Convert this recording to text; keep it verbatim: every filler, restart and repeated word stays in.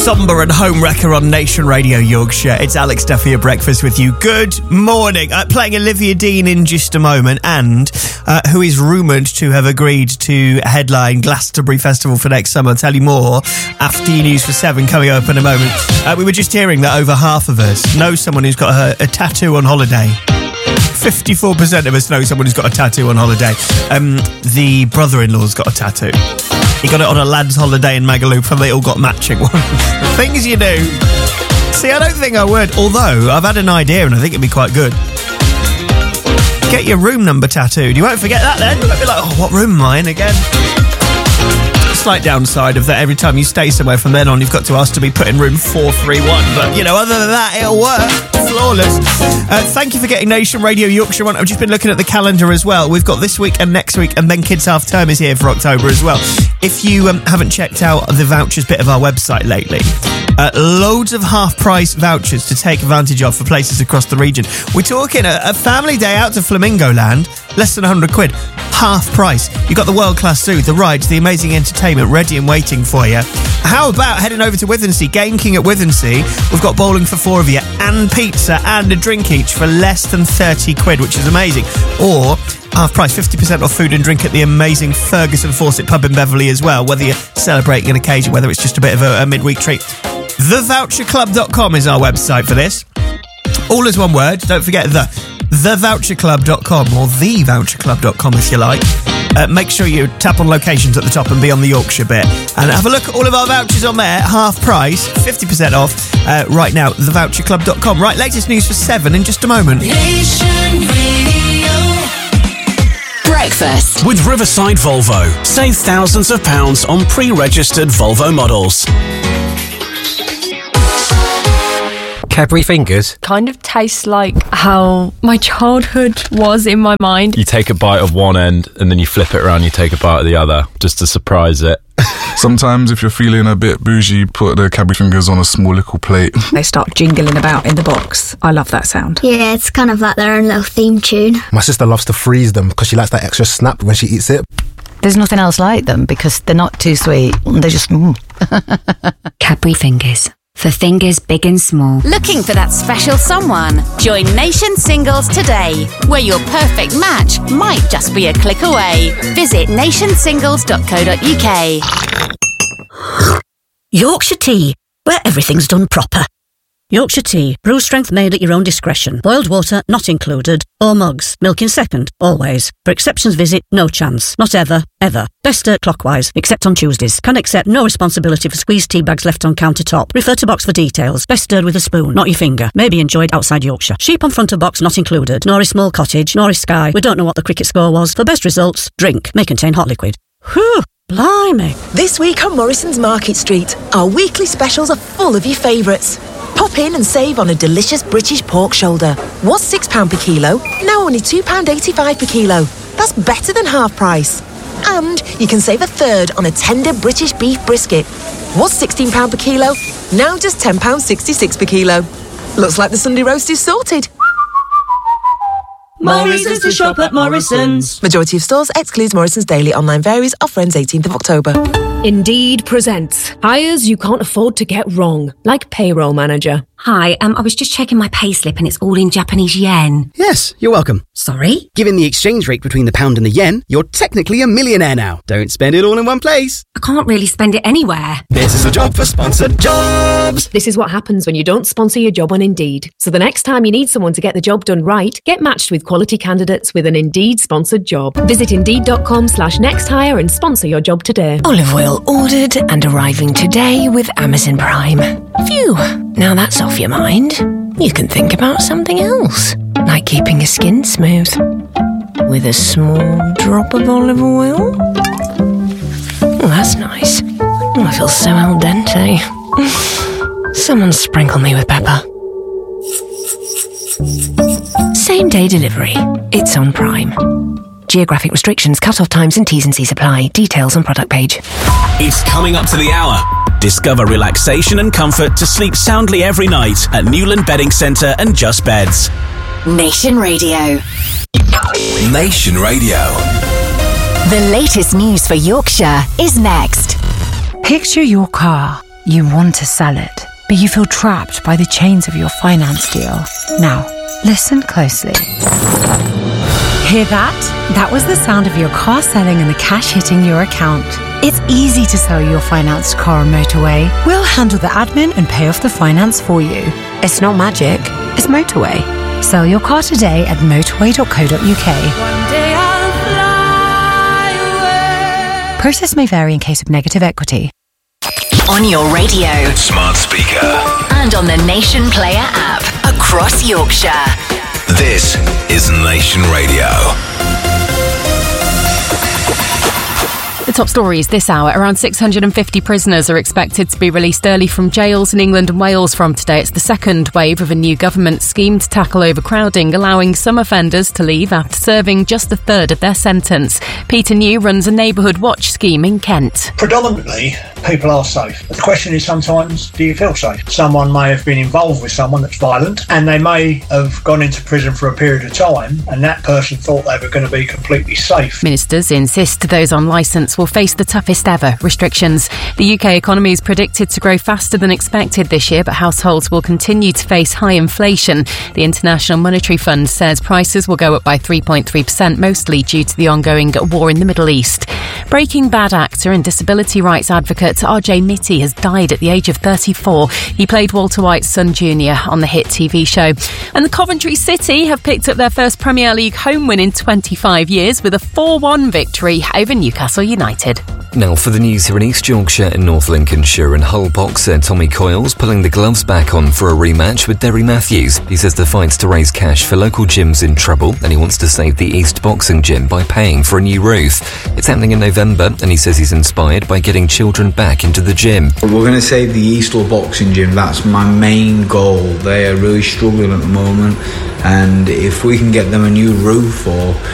Somber and Homewrecker on Nation Radio Yorkshire. It's Alex Duffy at breakfast with you. Good morning. Uh, playing Olivia Dean in just a moment, and uh, who is rumoured to have agreed to headline Glastonbury Festival for next summer. I'll tell you more after your news for seven coming up in a moment. Uh, we were just hearing that over half of us know someone who's got a, a tattoo on holiday. fifty-four percent of us know someone who's got a tattoo on holiday. Um, the brother-in-law's got a tattoo. He got it on a lad's holiday in Magaluf, and they all got matching ones. Things you do. See, I don't think I would, although I've had an idea and I think it'd be quite good. Get your room number tattooed. You won't forget that then. You won't be like, oh, what room am I in again? Slight downside of that, every time you stay somewhere from then on, you've got to ask to be put in room four three one. But, you know, other than that, it'll work. Flawless. Uh, thank you for getting Nation Radio Yorkshire on. I've just been looking at the calendar as well. We've got this week and next week, and then Kids Half Term is here for October as well. If you um, haven't checked out the vouchers bit of our website lately, uh, loads of half-price vouchers to take advantage of for places across the region. We're talking a, a family day out to Flamingo Land, less than one hundred quid, half price. You've got the world-class zoo, the rides, the amazing entertainment ready and waiting for you. How about heading over to Withensea, Game King at Withensea? We've got bowling for four of you, and pizza and a drink each for less than thirty quid, which is amazing. Or half price, fifty percent off food and drink at the amazing Ferguson Fawcett pub in Beverley as well, whether you're celebrating an occasion, whether it's just a bit of a, a midweek treat. the voucher club dot com is our website for this. All is one word, don't forget the the voucher club dot com, or the voucher club dot com if you like. Uh, make sure you tap on locations at the top and be on the Yorkshire bit. And have a look at all of our vouchers on there, half price, fifty percent off uh, right now, the voucher club dot com. Right, latest news for seven in just a moment. Nation Radio. Breakfast with Riverside Volvo. Save thousands of pounds on pre-registered Volvo models. Cadbury Fingers kind of tastes like how my childhood was in my mind. You take a bite of one end and then you flip it around, you take a bite of the other just to surprise it. Sometimes if you're feeling a bit bougie, put the Cadbury Fingers on a small little plate. They start jingling about in the box. I love that sound. Yeah, it's kind of like their own little theme tune. My sister loves to freeze them because she likes that extra snap when she eats it. There's nothing else like them because they're not too sweet. They're just... Mm. Cadbury Fingers. For fingers big and small. Looking for that special someone? Join Nation Singles today, where your perfect match might just be a click away. Visit nation singles dot co dot uk. Yorkshire Tea, where everything's done proper. Yorkshire Tea, brew strength made at your own discretion. Boiled water not included, or mugs. Milk in second, always. For exceptions visit, no chance. Not ever, ever. Best stirred clockwise, except on Tuesdays. Can accept no responsibility for squeezed tea bags left on countertop. Refer to box for details. Best stirred with a spoon, not your finger. May be enjoyed outside Yorkshire. Sheep on front of box not included. Norris Small Cottage, Norris Sky. We don't know what the cricket score was. For best results, drink. May contain hot liquid. Whew! Blimey. This week on Morrison's Market Street, our weekly specials are full of your favourites. Pop in and save on a delicious British pork shoulder. Was six pounds per kilo, now only two pounds eighty-five per kilo. That's better than half price. And you can save a third on a tender British beef brisket. Was sixteen pounds per kilo, now just ten pounds sixty-six per kilo. Looks like the Sunday roast is sorted. More reasons to shop at Morrison's. Majority of stores excludes Morrison's Daily. Online varies. Offer ends eighteenth of October. Indeed presents hires you can't afford to get wrong, like payroll manager. Hi, um, I was just checking my payslip and it's all in Japanese yen. Yes, you're welcome. Sorry? Given the exchange rate between the pound and the yen, you're technically a millionaire now. Don't spend it all in one place. I can't really spend it anywhere. This is a job for sponsored jobs. This is what happens when you don't sponsor your job on Indeed. So the next time you need someone to get the job done right, get matched with quality candidates with an Indeed sponsored job. Visit indeed.com slash next hire and sponsor your job today. Olive oil ordered and arriving today with Amazon Prime. Phew, now that's off your mind. You can think about something else, like keeping your skin smooth with a small drop of olive oil. Oh, that's nice. Oh, I feel so al dente. Someone sprinkle me with pepper. Same day delivery. It's on Prime. Geographic restrictions, cut-off times and T's and C's apply. Details on product page. It's coming up to the hour. Discover relaxation and comfort to sleep soundly every night at Newland Bedding Centre and Just Beds. Nation Radio. Nation Radio. The latest news for Yorkshire is next. Picture your car You want to sell it, but you feel trapped by the chains of your finance deal. Now, listen closely. Hear that? That was the sound of your car selling and the cash hitting your account. It's easy to sell your financed car on Motorway. We'll handle the admin and pay off the finance for you. It's not magic, it's Motorway. Sell your car today at motorway dot co dot uk. One day I'll fly away. Process may vary in case of negative equity. On your radio, smart speaker, and on the Nation Player app across Yorkshire. This is Nation Radio. The top stories this hour. Around six hundred fifty prisoners are expected to be released early from jails in England and Wales from today. It's the second wave of a new government scheme to tackle overcrowding, allowing some offenders to leave after serving just a third of their sentence. Peter New runs a neighbourhood watch scheme in Kent. Predominantly, people are safe. But the question is sometimes, do you feel safe? Someone may have been involved with someone that's violent, and they may have gone into prison for a period of time, and that person thought they were going to be completely safe. Ministers insist those on licence will face the toughest ever restrictions. The U K economy is predicted to grow faster than expected this year, but households will continue to face high inflation. The International Monetary Fund says prices will go up by three point three percent, mostly due to the ongoing war in the Middle East. Breaking Bad actor and disability rights advocate R J Mitty has died at the age of thirty-four. He played Walter White's son Junior on the hit T V show. And the Coventry City have picked up their first Premier League home win in twenty-five years with a four one victory over Newcastle United. Now for the news here in East Yorkshire and North Lincolnshire, and Hull boxer Tommy Coyles pulling the gloves back on for a rematch with Derry Matthews. He says the fight's to raise cash for local gyms in trouble, and he wants to save the East Boxing Gym by paying for a new roof. It's happening in November, and he says he's inspired by getting children back into the gym. We're going to save the Eastall Boxing Gym. That's my main goal. They are really struggling at the moment, and if we can get them a new roof or